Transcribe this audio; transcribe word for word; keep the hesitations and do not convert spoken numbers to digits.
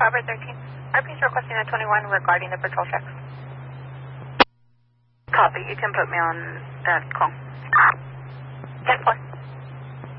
five by thirteen. R P's requesting a twenty-one regarding the patrol checks. Copy. You can put me on that call. ten four.